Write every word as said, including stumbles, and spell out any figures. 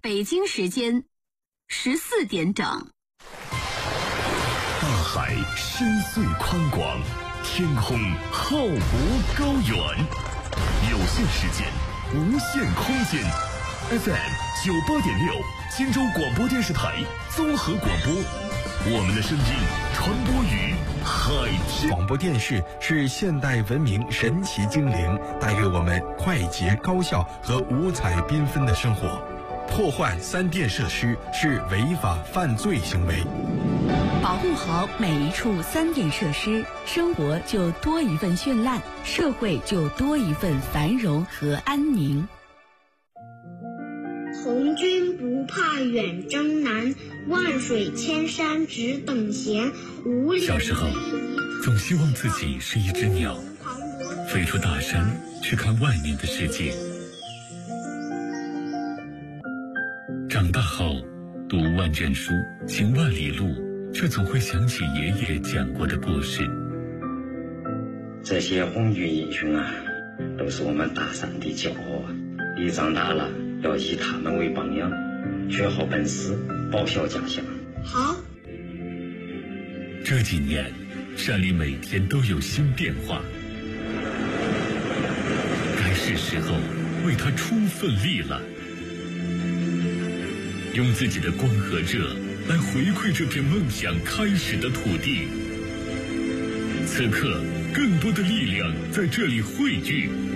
北京时间十四点整。 大海深邃宽广，天空浩博高远，有限时间，无限空间。F M 九八点六，荆州广播电视台综合广播，我们的声音传播于海天。 广播电视是现代文明神奇精灵，带给我们快捷高效和五彩缤纷的生活。破坏三电设施是违法犯罪行为。 保护好每一处三电设施，生活就多一份绚烂，社会就多一份繁荣和安宁。 红军不怕远征难，万水千山只等闲。五里小时候总希望自己是一只鸟，飞出大山去看外面的世界。长大后读万卷书，行万里路，却总会想起爷爷讲过的故事。 这些红军英雄啊，都是我们大山的骄傲啊！你长大了要以他们为榜样，学好本事，报效家乡。 好。 这几年山里每天都有新变化，该是时候为他出份力了，用自己的光和热来回馈这片梦想开始的土地。此刻更多的力量在这里汇聚，